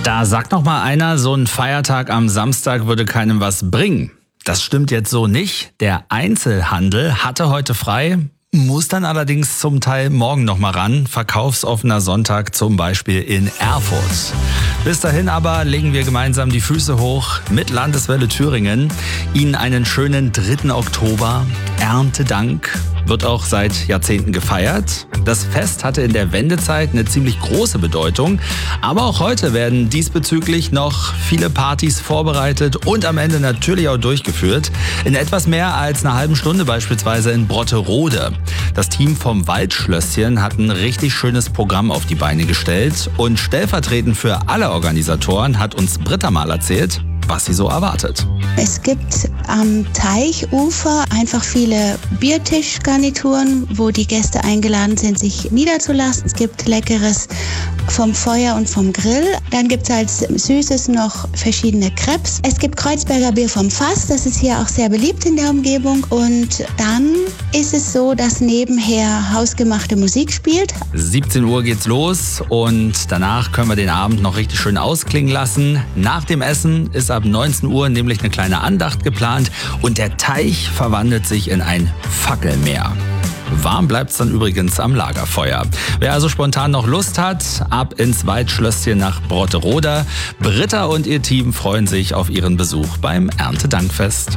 Da sagt noch mal einer, so ein Feiertag am Samstag würde keinem was bringen. Das stimmt jetzt so nicht. Der Einzelhandel hatte heute frei, muss dann allerdings zum Teil morgen noch mal ran. Verkaufsoffener Sonntag zum Beispiel in Erfurt. Bis dahin aber legen wir gemeinsam die Füße hoch mit Landeswelle Thüringen. Ihnen einen schönen 3. Oktober. Erntedank wird auch seit Jahrzehnten gefeiert. Das Fest hatte in der Wendezeit eine ziemlich große Bedeutung. Aber auch heute werden diesbezüglich noch viele Partys vorbereitet und am Ende natürlich auch durchgeführt. In etwas mehr als einer halben Stunde beispielsweise in Brotterode. Das Team vom Waldschlösschen hat ein richtig schönes Programm auf die Beine gestellt. Und stellvertretend für alle Organisatoren hat uns Britta mal erzählt, was sie so erwartet. Es gibt am Teichufer einfach viele Biertischgarnituren, wo die Gäste eingeladen sind, sich niederzulassen. Es gibt Leckeres vom Feuer und vom Grill. Dann gibt es als Süßes noch verschiedene Crepes. Es gibt Kreuzberger Bier vom Fass, das ist hier auch sehr beliebt in der Umgebung. Und dann ist es so, dass nebenher hausgemachte Musik spielt. 17 Uhr geht's los und danach können wir den Abend noch richtig schön ausklingen lassen. Nach dem Essen ist ab 19 Uhr nämlich eine kleine Andacht geplant und der Teich verwandelt sich in ein Fackelmeer. Warm bleibt's dann übrigens am Lagerfeuer. Wer also spontan noch Lust hat, ab ins Waldschlösschen nach Brotterode. Britta und ihr Team freuen sich auf ihren Besuch beim Erntedankfest.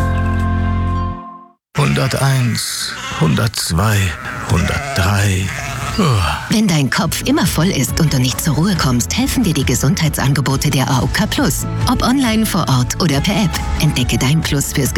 101, 102, 103. Wenn dein Kopf immer voll ist und du nicht zur Ruhe kommst, helfen dir die Gesundheitsangebote der AOK Plus. Ob online, vor Ort oder per App. Entdecke dein Plus fürs